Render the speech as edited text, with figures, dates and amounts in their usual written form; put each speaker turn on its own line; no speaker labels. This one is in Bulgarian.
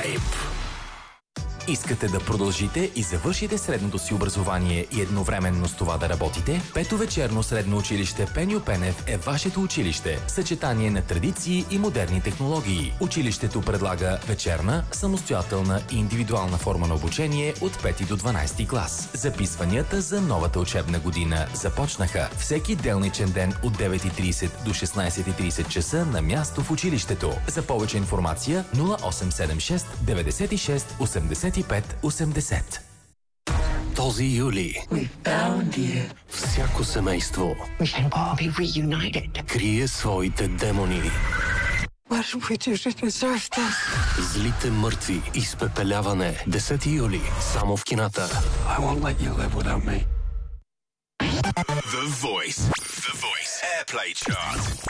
Vibe. Искате да продължите и завършите средното си образование и едновременно с това да работите? Пето вечерно средно училище Пеньо Пенев е вашето училище. Съчетание на традиции и модерни технологии. Училището предлага вечерна, самостоятелна и индивидуална форма на обучение от 5 до 12 клас. Записванията за новата учебна година започнаха. Всеки делничен ден от 9:30 до 16:30 часа на място в училището. За повече информация 0876 96 85 80.
Този юли всяко семейство крие своите демони. Злите мъртви, изпепеляване. 10 юли, само в кината.
The Voice Airplay Chart.